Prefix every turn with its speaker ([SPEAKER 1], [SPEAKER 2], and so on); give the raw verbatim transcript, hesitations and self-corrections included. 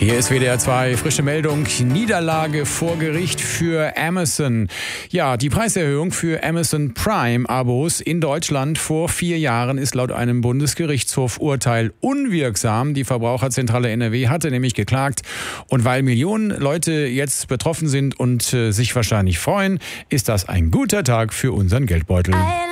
[SPEAKER 1] Hier ist W D R zwei, frische Meldung, Niederlage vor Gericht für Amazon. Ja, die Preiserhöhung für Amazon Prime-Abos in Deutschland vor vier Jahren ist laut einem Bundesgerichtshof-Urteil unwirksam. Die Verbraucherzentrale N R W hatte nämlich geklagt. Und weil Millionen Leute jetzt betroffen sind und äh, sich wahrscheinlich freuen, ist das ein guter Tag für unseren Geldbeutel.